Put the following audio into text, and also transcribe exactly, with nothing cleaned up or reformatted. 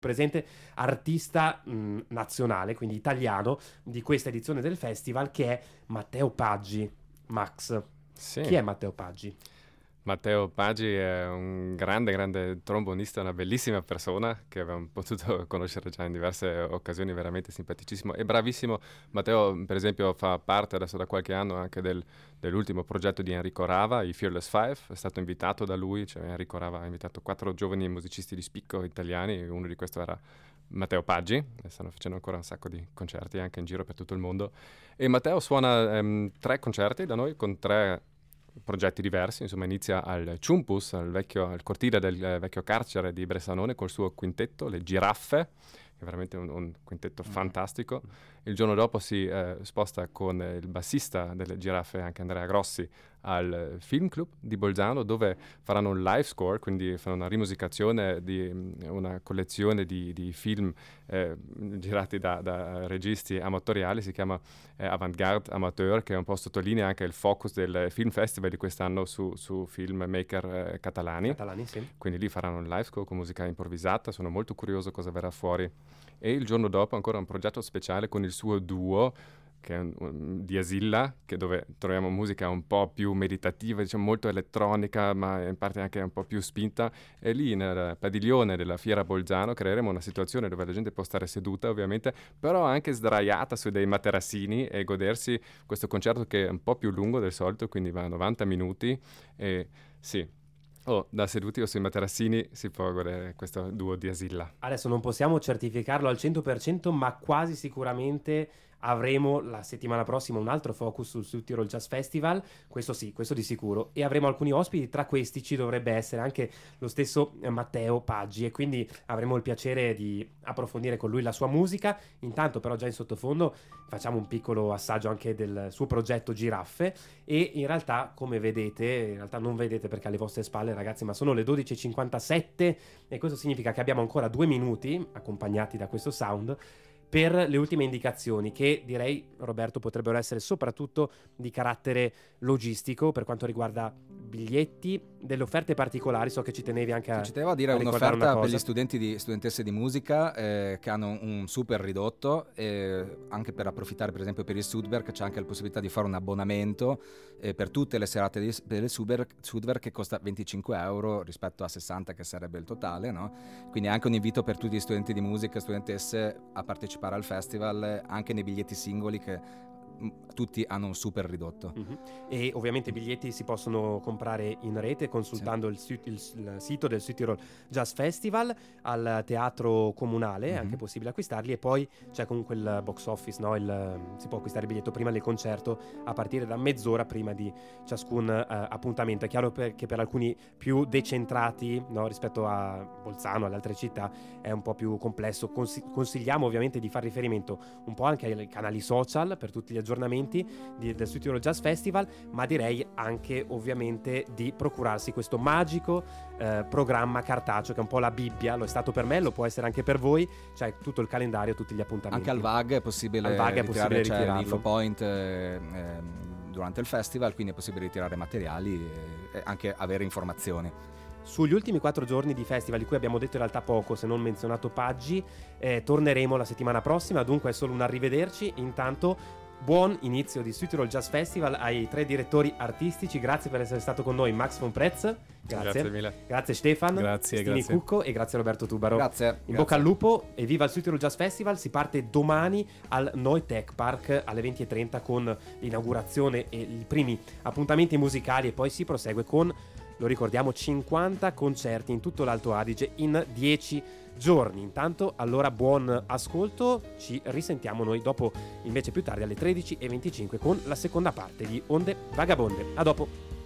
presente artista mh, nazionale, quindi italiano, di questa edizione del festival, che è Matteo Paggi. Max, Sì. Chi è Matteo Paggi? Matteo Paggi è un grande, grande trombonista, una bellissima persona che abbiamo potuto conoscere già in diverse occasioni, veramente simpaticissimo e bravissimo. Matteo, per esempio, fa parte adesso da qualche anno anche del, dell'ultimo progetto di Enrico Rava, i Fearless Five, è stato invitato da lui, cioè Enrico Rava ha invitato quattro giovani musicisti di spicco italiani, uno di questi era Matteo Paggi, e stanno facendo ancora un sacco di concerti anche in giro per tutto il mondo. E Matteo suona ehm, tre concerti da noi con tre progetti diversi, insomma inizia al Ciumpus, al, vecchio, al cortile del eh, vecchio carcere di Bressanone col suo quintetto, le Giraffe, che è veramente un, un quintetto fantastico. Il giorno dopo si eh, sposta con eh, il bassista delle Giraffe, anche Andrea Grossi, al Film Club di Bolzano, dove faranno un live score, quindi faranno una rimusicazione di um, una collezione di, di film eh, girati da, da registi amatoriali, si chiama eh, Avantgarde Amateur, che un po' sottolinea anche il focus del Film Festival di quest'anno su, su filmmaker eh, catalani. Catalani, sì. Quindi lì faranno un live score con musica improvvisata, sono molto curioso cosa verrà fuori. E il giorno dopo ancora un progetto speciale con il suo duo, che è un, un, di Asilla, che dove troviamo musica un po' più meditativa, diciamo molto elettronica, ma in parte anche un po' più spinta. E lì nel padiglione della Fiera Bolzano creeremo una situazione dove la gente può stare seduta, ovviamente, però anche sdraiata su dei materassini e godersi questo concerto che è un po' più lungo del solito, quindi va a novanta minuti. E sì, Oh, da seduti o sui materassini si può godere questo duo di Asilla. Adesso non possiamo certificarlo al cento per cento, ma quasi sicuramente avremo la settimana prossima un altro focus sul Südtirol Jazz Festival, questo sì, questo di sicuro, e avremo alcuni ospiti, tra questi ci dovrebbe essere anche lo stesso Matteo Paggi, e quindi avremo il piacere di approfondire con lui la sua musica. Intanto però già in sottofondo facciamo un piccolo assaggio anche del suo progetto Giraffe, e in realtà, come vedete, in realtà non vedete perché alle vostre spalle, ragazzi, ma sono le dodici e cinquantasette, e questo significa che abbiamo ancora due minuti, accompagnati da questo sound, per le ultime indicazioni, che direi, Roberto, potrebbero essere soprattutto di carattere logistico per quanto riguarda biglietti, delle offerte particolari. So che ci tenevi anche a Ci tenevo a dire a un'offerta una per gli studenti di studentesse di musica eh, che hanno un super ridotto, eh, anche per approfittare per esempio per il Sudwerk c'è anche la possibilità di fare un abbonamento eh, per tutte le serate di, del Sudwerk, Sudwerk che costa venticinque euro rispetto a sessanta che sarebbe il totale, no? Quindi anche un invito per tutti gli studenti di musica e studentesse a partecipare al festival anche nei biglietti singoli che tutti hanno un super ridotto. Mm-hmm. E ovviamente i biglietti si possono comprare in rete consultando sì. il, il, il sito del Südtirol Jazz Festival. Al teatro comunale è mm-hmm. anche possibile acquistarli, e poi c'è comunque il box office, no? il, si può acquistare il biglietto prima del concerto a partire da mezz'ora prima di ciascun uh, appuntamento. È chiaro per, che per alcuni più decentrati, no? rispetto a Bolzano, alle altre città, è un po' più complesso. Consi- consigliamo ovviamente di fare riferimento un po' anche ai canali social per tutti gli aggiornamenti di, del Südtirol Jazz Festival, ma direi anche ovviamente di procurarsi questo magico eh, programma cartaceo, che è un po' la Bibbia, lo è stato per me, lo può essere anche per voi, cioè tutto il calendario, tutti gli appuntamenti. Anche al V A G è possibile al V A G è ritirare, possibile c'è ritirarlo. l'info point eh, eh, durante il festival, quindi è possibile ritirare materiali e, e anche avere informazioni. Sugli ultimi quattro giorni di festival, di cui abbiamo detto in realtà poco, se non menzionato Paggi, eh, torneremo la settimana prossima, dunque è solo un arrivederci. Intanto buon inizio di Südtirol Jazz Festival ai tre direttori artistici. Grazie per essere stato con noi, Max von Pretz. Grazie. Grazie mille. Grazie Stefan. Grazie, Stini grazie. Cucco, e grazie Roberto Tubaro. Grazie. In grazie. bocca al lupo e viva il Südtirol Jazz Festival. Si parte domani al Noi Tech Park alle venti e trenta con l'inaugurazione e i primi appuntamenti musicali, e poi si prosegue con, lo ricordiamo, cinquanta concerti in tutto l'Alto Adige in dieci giorni. Intanto allora buon ascolto, ci risentiamo noi dopo, invece più tardi alle tredici e venticinque con la seconda parte di Onde Vagabonde. A dopo.